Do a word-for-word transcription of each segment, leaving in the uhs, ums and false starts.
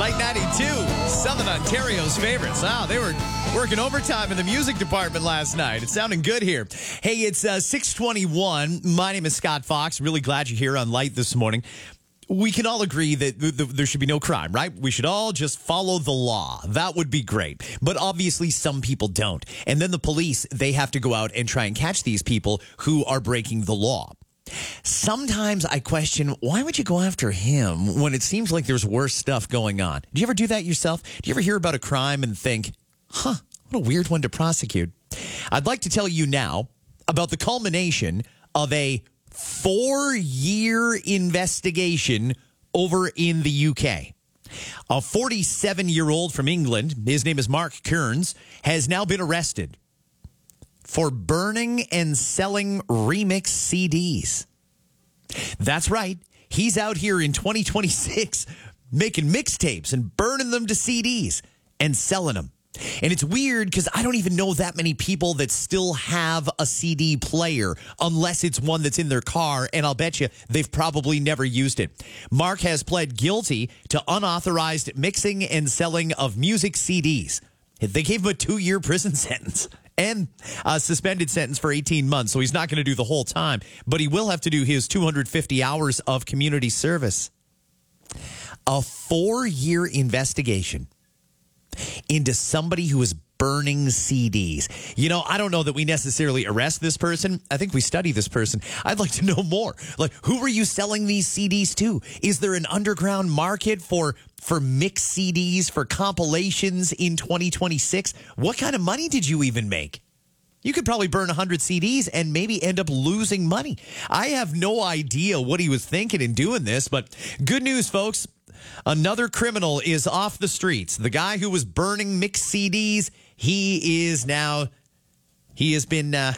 Light ninety-two, Southern Ontario's favorites. Wow, they were working overtime in the music department last night. It's sounding good here. Hey, it's uh, six twenty-one. My name is Scott Fox. Really glad you're here on Light this morning. We can all agree that th- th- there should be no crime, right? We should all just follow the law. That would be great. But obviously some people don't. And then the police, they have to go out and try and catch these people who are breaking the law. Sometimes I question, why would you go after him when it seems like there's worse stuff going on? Do you ever do that yourself? Do you ever hear about a crime and think, huh, what a weird one to prosecute? I'd like to tell you now about the culmination of a four-year investigation over in the U K. A forty-seven-year-old from England, his name is Mark Kearns, has now been arrested for burning and selling remix C Ds. That's right. He's out here in twenty twenty-six making mixtapes and burning them to C Ds and selling them. And it's weird because I don't even know that many people that still have a C D player unless it's one that's in their car, and I'll bet you they've probably never used it. Mark has pled guilty to unauthorized mixing and selling of music C Ds. They gave him a two-year prison sentence and a suspended sentence for eighteen months, so he's not going to do the whole time, but he will have to do his two hundred fifty hours of community service. A four-year investigation into somebody who is burning C Ds. You know, I don't know that we necessarily arrest this person. I think we study this person. I'd like to know more. Like, who were you selling these C Ds to? Is there an underground market for for mixed C Ds, for compilations in twenty twenty-six? What kind of money did you even make? You could probably burn one hundred C Ds and maybe end up losing money. I have no idea what he was thinking in doing this, but good news, folks. Another criminal is off the streets. The guy who was burning mixed C Ds, he is now, he has been, uh,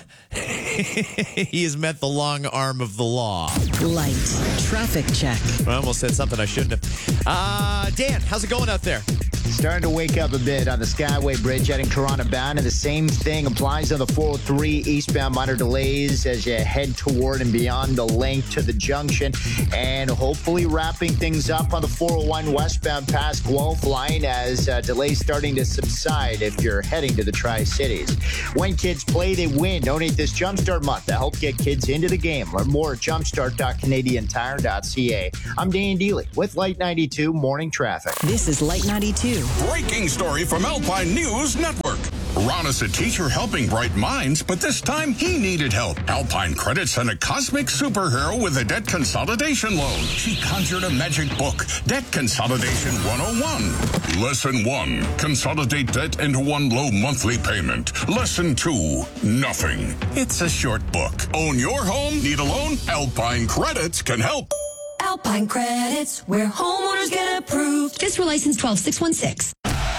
he has met the long arm of the law. Light traffic check. I almost said something I shouldn't have. Uh, Dan, how's it going out there? Starting to wake up a bit on the Skyway Bridge heading Toronto bound, and the same thing applies on the four oh three eastbound. Minor delays as you head toward and beyond the link to the junction, and hopefully wrapping things up on the four oh one westbound past Guelph line as uh, delays starting to subside if you're heading to the Tri-Cities. When kids play, they win. Donate this Jumpstart month to help get kids into the game. Learn more at jumpstart dot canadian tire dot c a. I'm Dan Dealey with Light ninety-two Morning Traffic. This is Light ninety-two. Breaking story from Alpine News Network. Ron is a teacher helping bright minds, but this time he needed help. Alpine Credit sent a cosmic superhero with a debt consolidation loan. She conjured a magic book, Debt Consolidation one oh one. Lesson one, consolidate debt into one low monthly payment. Lesson two, nothing. It's a short book. Own your home? Need a loan? Alpine Credits can help. Alpine Credits, where homeowners get approved. Just for license twelve six one six.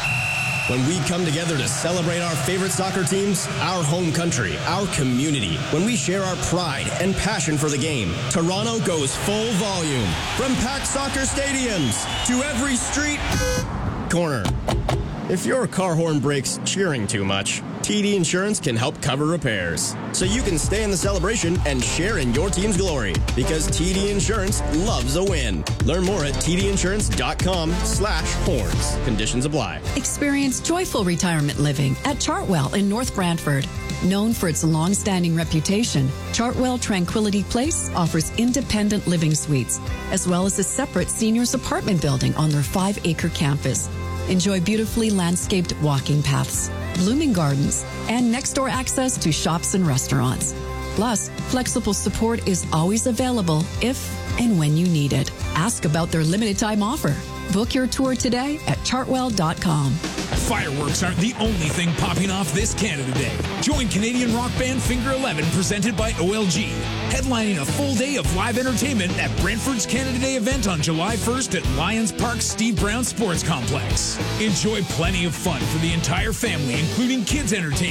When we come together to celebrate our favorite soccer teams, our home country, our community, when we share our pride and passion for the game, Toronto goes full volume. From packed soccer stadiums to every street corner. If your car horn breaks cheering too much, T D Insurance can help cover repairs. So you can stay in the celebration and share in your team's glory. Because T D Insurance loves a win. Learn more at t d insurance dot com slash horns. Conditions apply. Experience joyful retirement living at Chartwell in North Brantford. Known for its long-standing reputation, Chartwell Tranquility Place offers independent living suites, as well as a separate seniors apartment building on their five-acre campus. Enjoy beautifully landscaped walking paths, blooming gardens, and next-door access to shops and restaurants. Plus, flexible support is always available if and when you need it. Ask about their limited-time offer. Book your tour today at chartwell dot com. Fireworks aren't the only thing popping off this Canada Day. Join Canadian rock band Finger eleven, presented by O L G, headlining a full day of live entertainment at Brantford's Canada Day event on July first at Lions Park Steve Brown Sports Complex. Enjoy plenty of fun for the entire family, including kids' entertainment,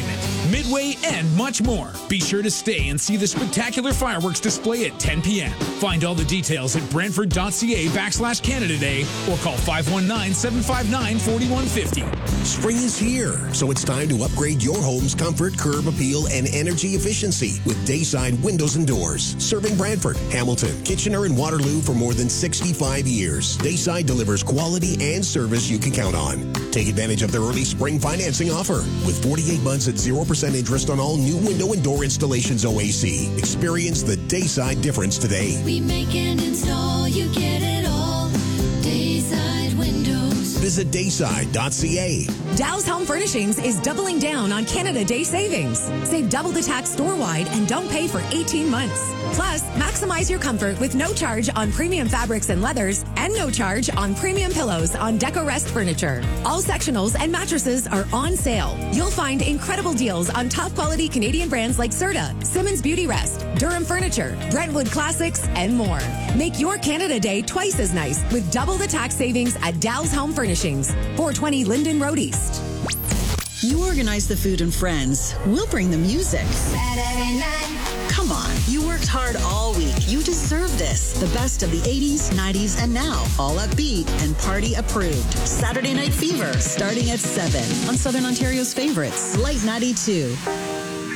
Midway, and much more. Be sure to stay and see the spectacular fireworks display at ten p.m. Find all the details at Brantford.ca backslash Canada Day or call five one nine, seven five nine, four one five zero. Spring is here, so it's time to upgrade your home's comfort, curb appeal, and energy efficiency with Dayside Windows and Doors. Serving Brantford, Hamilton, Kitchener, and Waterloo for more than sixty-five years. Dayside delivers quality and service you can count on. Take advantage of their early spring financing offer with forty-eight months at zero percent interest on all new window and door installations O A C. Experience the Dayside difference today. We make and install, you get it all. Dayside Windows. Visit dayside dot c a. Dow's Home Furnishings is doubling down on Canada Day savings. Save double the tax store-wide and don't pay for eighteen months. Plus, maximize your comfort with no charge on premium fabrics and leathers and no charge on premium pillows on DecoRest furniture. All sectionals and mattresses are on sale. You'll find incredible deals on top-quality Canadian brands like Serta, Simmons Beauty Rest, Durham Furniture, Brentwood Classics, and more. Make your Canada Day twice as nice with double the tax savings at Dow's Home Furnishings, four twenty Linden Road East. You organize the food and friends. We'll bring the music. Saturday night. Come on. You worked hard all week. You deserve this. The best of the eighties, nineties, and now. All upbeat and party approved. Saturday Night Fever, starting at seven on Southern Ontario's favorites. Light ninety-two.